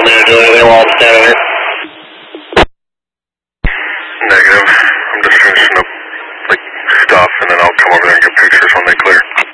there doing anything while I'm standing here? Negative. I'm just finishing up, like, stuff, and then I'll come over there and get pictures when they clear.